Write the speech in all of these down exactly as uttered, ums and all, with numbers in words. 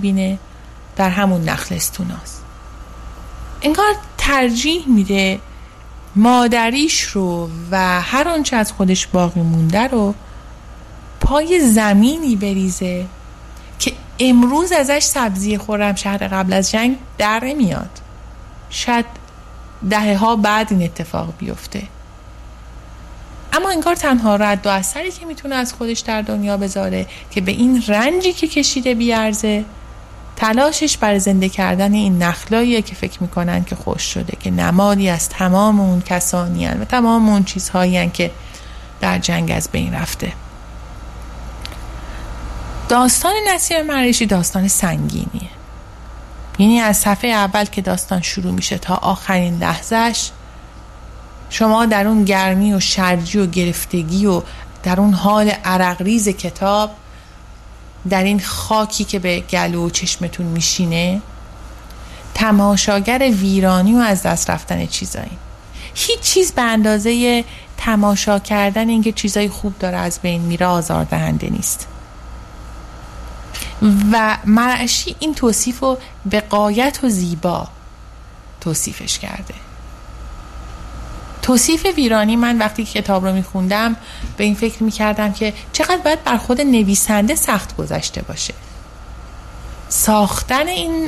بینه در همون نخلستوناست. انگار ترجیح میده مادریش رو و هر آنچه از خودش باقی مونده رو پای زمینی بریزه که امروز ازش سبزی خرمشهر قبل از جنگ در نمیاد. شاید دهه ها بعد این اتفاق بیفته، اما انگار تنها رد و اثری که میتونه از خودش در دنیا بذاره که به این رنجی که کشیده بیارزه، تلاشش برای زنده کردن این نخلاییه که فکر میکنن که خوش شده، که نمادی از تمام اون کسانی هن و تمام اون چیزهایی هن که در جنگ از بین رفته. داستان نسیم مریشی داستان سنگینیه. یعنی از صفحه اول که داستان شروع میشه تا آخرین لحظهش، شما در اون گرمی و شرجی و گرفتگی و در اون حال عرقریز کتاب، در این خاکی که به گلو و چشمتون میشینه، تماشاگر ویرانی و از دست رفتن چیزایی. هیچ چیز به اندازه تماشا کردن اینکه چیزای خوب داره از بین میره آزاردهنده نیست. و مرعشی این توصیف رو به غایت و زیبا توصیفش کرده. توصیف ویرانی، من وقتی کتاب رو میخوندم به این فکر میکردم که چقدر باید بر خود نویسنده سخت گذشته باشه ساختن این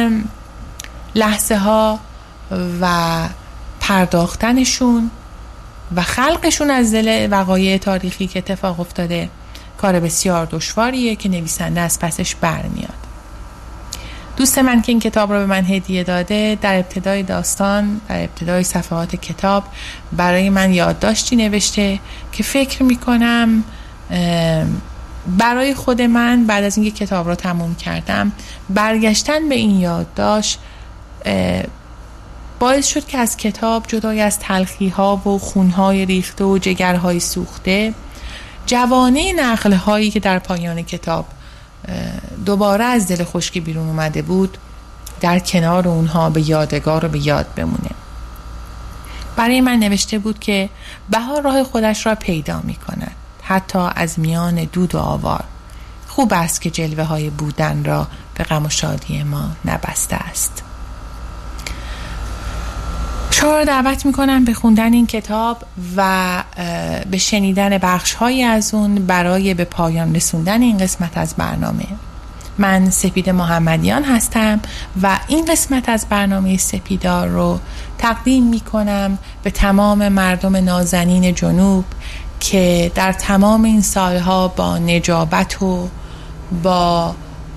لحظه ها و پرداختنشون و خلقشون از دل وقایع تاریخی که اتفاق افتاده. کار بسیار دشواریه که نویسنده از پسش برمیاد. دوست من که این کتاب رو به من هدیه داده، در ابتدای داستان، در ابتدای صفحات کتاب برای من یادداشتی نوشته که فکر میکنم برای خود من بعد از اینکه کتاب رو تموم کردم، برگشتن به این یادداشت باعث شد که از کتاب جدای از تلخی‌ها و خون‌های ریخته و جگرهای سوخته، جوانه نقل‌هایی که در پایان کتاب دوباره از دل خشکی بیرون اومده بود، در کنار اونها به یادگار و به یاد بمونه. برای من نوشته بود که بهار راه خودش را پیدا می کند، حتی از میان دود و آوار. خوب است که جلوه های بودن را به غم و شادی ما نبسته است. شما را دعوت می کنم به خوندن این کتاب و به شنیدن بخش هایی از اون برای به پایان رسوندن این قسمت از برنامه. من سپید محمدیان هستم و این قسمت از برنامه سپیدار رو تقدیم می کنم به تمام مردم نازنین جنوب که در تمام این سالها با نجابت و با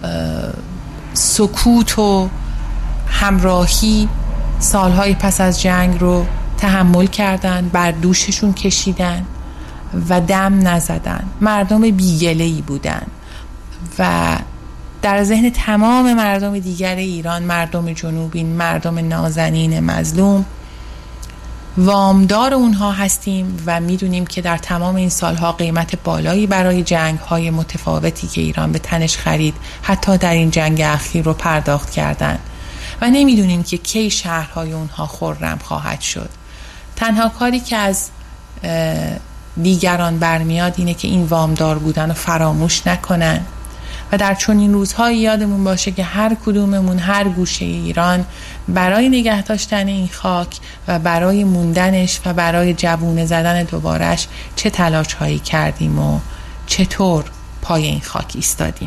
سکوت و همراهی سالهای پس از جنگ رو تحمل کردن، بر دوششون کشیدن و دم نزدن. مردم بیگله‌ای بودن و در ذهن تمام مردم دیگر ایران، مردم جنوبی، مردم نازنین مظلوم، وامدار اونها هستیم و میدونیم که در تمام این سالها قیمت بالایی برای جنگ‌های متفاوتی که ایران به تنش خرید، حتی در این جنگ اخیر رو پرداخت کردن و نمیدونیم که کی شهرهای اونها خرم خواهد شد. تنها کاری که از دیگران برمیاد اینه که این وامدار بودن رو فراموش نکنن و در چنین روزهای یادمون باشه که هر کدوممون هر گوشه ایران برای نگه داشتن این خاک و برای موندنش و برای جوونه زدن دوبارش چه تلاش هایی کردیم و چطور پای این خاک ایستادیم.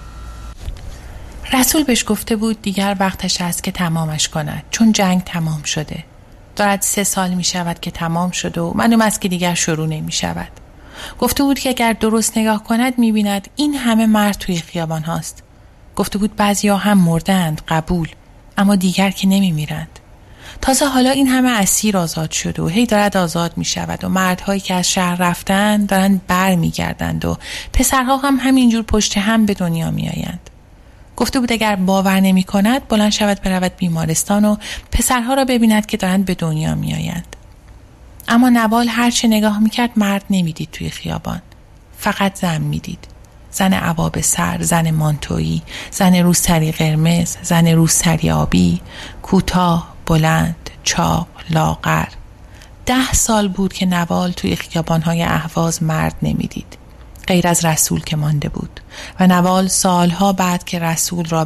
رسول بهش گفته بود دیگر وقتش است که تمامش کند، چون جنگ تمام شده. دارد سه سال می شود که تمام شده و معلوم است که دیگر شروع نمی شود. گفته بود که اگر درست نگاه کند می بیند این همه مرد توی خیابان هاست. گفته بود بعضی ها هم مردند، قبول، اما دیگر که نمی میرند. تازه حالا این همه اسیر آزاد شده و هی دارد آزاد می شود و مردهایی که از شهر رفتن دارند بر می گردند و پسرها هم همینجور پشت هم به دنیا می آیند. گفته بود اگر باور نمی کند بلند شود برود بیمارستان و پسرها را ببیند که دارند به دنیا می آیند. اما نوال هرچه نگاه می کرد مرد نمی دید توی خیابان، فقط زن می دید. زن عباب سر، زن مانتویی، زن روسری قرمز، زن روسری آبی، کوتاه، بلند، چاق، لاغر. ده سال بود که نوال توی خیابان‌های اهواز مرد نمی دید، غیر از رسول که مانده بود و نوال سالها بعد که رسول را